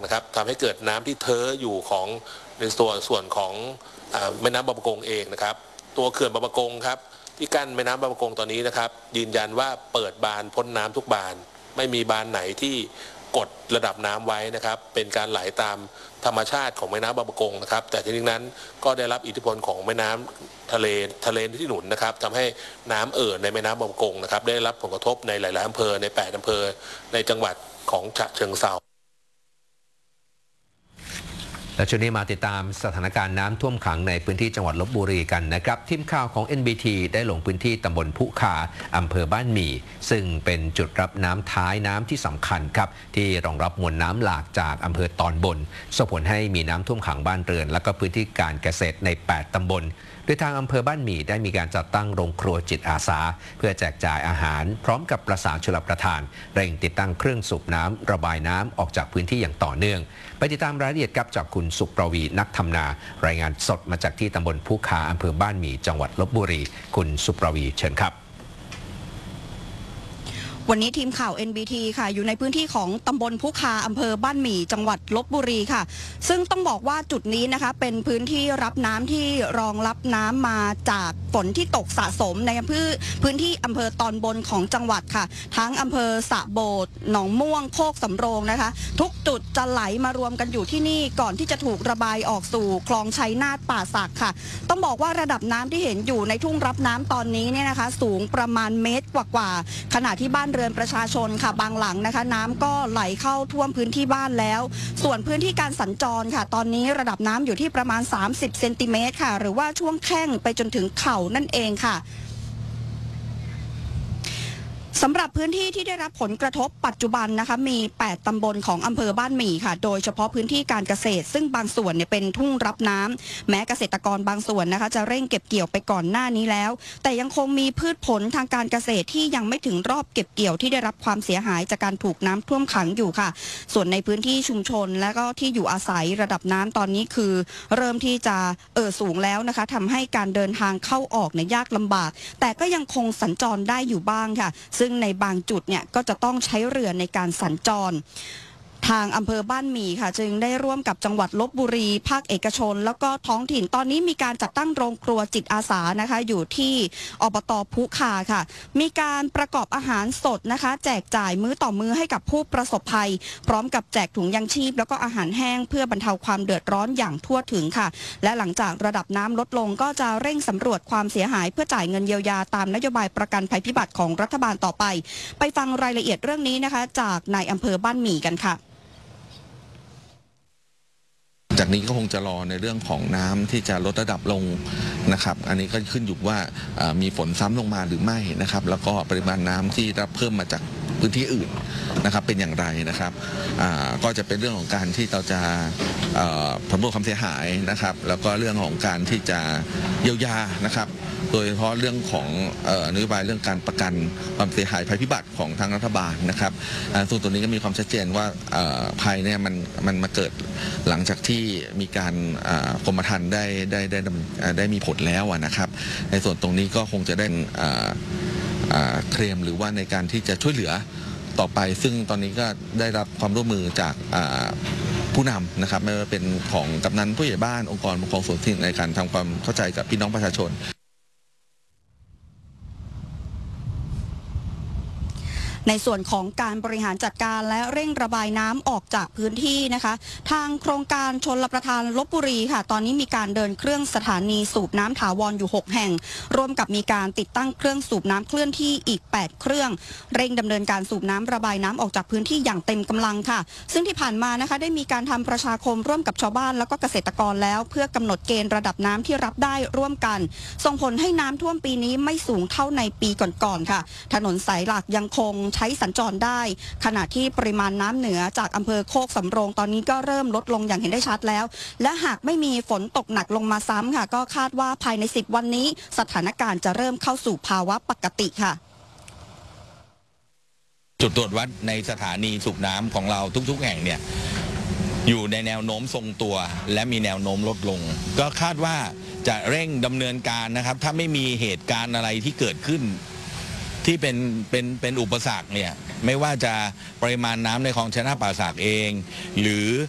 นะครับทำให้เกิดน้ำที่เท้ออยู่ของในส่วนของแม่น้ำบางปะกงเองนะครับตัวเขื่อนบางปะกงครับที่กั้นแม่น้ำบางปะกงตอนนี้นะครับยืนยันว่าเปิดบานพ้นน้ำทุกบานไม่มีบานไหนที่กดระดับน้ำไว้นะครับเป็นการไหลตามธรรมชาติของแม่น้ำบางปะกงนะครับแต่ทีนี้นั้นก็ได้รับอิทธิพลของแม่น้ำทะเลที่หนุนนะครับทำให้น้ำในแม่น้ำบางปะกงนะครับได้รับผลกระทบในหลายๆอำเภอใน8อำเภอในจังหวัดของฉะเชิงเทราและช่วงนี้มาติดตามสถานการณ์น้ำท่วมขังในพื้นที่จังหวัดลบบุรีกันนะครับทีมข่าวของ NBT ได้ลงพื้นที่ตำบลพุคาอำเภอบ้านหมี่ซึ่งเป็นจุดรับน้ำท้ายน้ำที่สำคัญครับที่รองรับมวลน้ำหลากจากอำเภอตอนบนส่งผลให้มีน้ำท่วมขังบ้านเรือนและก็พื้นที่การเกษตรใน8ตำบลโดยทางอำเภอบ้านหมี่ได้มีการจัดตั้งโรงครัวจิตอาสาเพื่อแจกจ่ายอาหารพร้อมกับประสานชลประทานเร่งติดตั้งเครื่องสูบน้ำระบายน้ำออกจากพื้นที่อย่างต่อเนื่องไปติดตามรายละเอียดจากคุณสุประวีนักทำนารายงานสดมาจากที่ตำบลพุคาอำเภอบ้านหมี่จังหวัดลบบุรีคุณสุประวีเชิญครับวันนี้ทีมข่าว NBT ค่ะอยู่ในพื้นที่ของตำบลพุคาอำเภอบ้านหมี่จังหวัดลบบุรีค่ะซึ่งต้องบอกว่าจุดนี้นะคะเป็นพื้นที่รับน้ำที่รองรับน้ำมาจากฝนที่ตกสะสมในพื้นที่อำเภอตอนบนของจังหวัดค่ะทั้งอำเภอสะโบดหนองม่วงโคกสำโรงนะคะทุกจุดจะไหลมารวมกันอยู่ที่นี่ก่อนที่จะถูกระบายออกสู่คลองชัยนาทป่าสักค่ะต้องบอกว่าระดับน้ำที่เห็นอยู่ในทุ่งรับน้ำตอนนี้เนี่ยนะคะสูงประมาณเมตรกว่าขณะที่บ้านเรือนประชาชนค่ะบางหลังนะคะน้ำก็ไหลเข้าท่วมพื้นที่บ้านแล้วส่วนพื้นที่การสัญจรค่ะตอนนี้ระดับน้ำอยู่ที่ประมาณ30เซนติเมตรค่ะหรือว่าช่วงแข้งไปจนถึงเข่านั่นเองค่ะสำหรับพื้นที่ที่ได้รับผลกระทบปัจจุบันนะคะมี8ตำบลของอำเภอบ้านหมี่ค่ะโดยเฉพาะพื้นที่การเกษตรซึ่งบางส่วนเนี่ยเป็นทุ่งรับน้ำแม้เกษตรกรบางส่วนนะคะจะเร่งเก็บเกี่ยวไปก่อนหน้านี้แล้วแต่ยังคงมีพืชผลทางการเกษตรที่ยังไม่ถึงรอบเก็บเกี่ยวที่ได้รับความเสียหายจากการถูกน้ำท่วมขังอยู่ค่ะส่วนในพื้นที่ชุมชนและก็ที่อยู่อาศัยระดับน้ำตอนนี้คือเริ่มที่จะสูงแล้วนะคะทำให้การเดินทางเข้าออกเนี่ยยากลำบากแต่ก็ยังคงสัญจรได้อยู่บ้างค่ะซึ่งในบางจุดเนี่ยก็จะต้องใช้เรือในการสัญจรทางอำเภอบ้านหมี่ค่ะจึงได้ร่วมกับจังหวัดลบบุรีภาคเอกชนแล้วก็ท้องถิ่นตอนนี้มีการจัดตั้งโรงครัวจิตอาสานะคะอยู่ที่อบต.พุคาค่ะมีการประกอบอาหารสดนะคะแจกจ่ายมื้อต่อมื้อให้กับผู้ประสบภัยพร้อมกับแจกถุงยังชีพแล้วก็อาหารแห้งเพื่อบรรเทาความเดือดร้อนอย่างทั่วถึงค่ะและหลังจากระดับน้ำลดลงก็จะเร่งสำรวจความเสียหายเพื่อจ่ายเงินเยียวยาตามนโยบายประกันภัยพิบัติของรัฐบาลต่อไปฟังรายละเอียดเรื่องนี้นะคะจากนายอำเภอบ้านหมี่กันค่ะจากนี้ก็คงจะรอในเรื่องของน้ำที่จะลดระดับลงนะครับอันนี้ก็ขึ้นอยู่ว่ามีฝนซ้ำลงมาหรือไม่นะครับแล้วก็ปริมาณน้ำที่รับเพิ่มมาจากพื้นที่อื่นนะครับเป็นอย่างไรนะครับก็จะเป็นเรื่องของการที่เราจะสำรวจความเสียหายนะครับแล้วก็เรื่องของการที่จะเยียวยานะครับโดยเฉพาะเรื่องของนโยบายเรื่องการประกันความเสียหายภัยพิบัติของทางรัฐบาลนะครับส่วนตัวนี้ก็มีความชัดเจนว่าภัยเนี่ยมันมาเกิดหลังจากที่มีการกรมธรรม์ได้มีผลแล้วนะครับในส่วนตรงนี้ก็คงจะได้เคลมหรือว่าในการที่จะช่วยเหลือต่อไปซึ่งตอนนี้ก็ได้รับความร่วมมือจากผู้นำนะครับไม่ว่าเป็นของกำนันผู้ใหญ่บ้านองค์กรปกครองส่วนท้องถิ่นในการทำความเข้าใจกับพี่น้องประชาชนในส่วนของการบริหารจัดการและเร่งระบายน้ำออกจากพื้นที่นะคะทางโครงการชลประทานลพบุรีค่ะตอนนี้มีการเดินเครื่องสถานีสูบน้ำถาวรอยู่6แห่งร่วมกับมีการติดตั้งเครื่องสูบน้ำเคลื่อนที่อีก8เครื่องเร่งดำเนินการสูบน้ำระบายน้ำออกจากพื้นที่อย่างเต็มกำลังค่ะซึ่งที่ผ่านมานะคะได้มีการทำประชาคมร่วมกับชาวบ้านแล้วก็เกษตรกรแล้วเพื่อกำหนดเกณฑ์ระดับน้ำที่รับได้ร่วมกันส่งผลให้น้ำท่วมปีนี้ไม่สูงเท่าในปีก่อนๆค่ะถนนสายหลักยังคงใช้สัญจรได้ขณะที่ปริมาณน้ำเหนือจากอำเภอโคกสำโรงตอนนี้ก็เริ่มลดลงอย่างเห็นได้ชัดแล้วและหากไม่มีฝนตกหนักลงมาซ้ำค่ะก็คาดว่าภายใน10วันนี้สถานการณ์จะเริ่มเข้าสู่ภาวะปกติค่ะจุดตรวจวัดในสถานีสูบน้ำของเราทุกๆแห่งเนี่ยอยู่ในแนวโน้มทรงตัวและมีแนวโน้มลดลงก็คาดว่าจะเร่งดำเนินการนะครับถ้าไม่มีเหตุการณ์อะไรที่เกิดขึ้นที่เป็นอุปสรรคเนี่ยไม่ว่าจะปริมาณน้ำในคลองชัยนาทป่าสักเองหรือ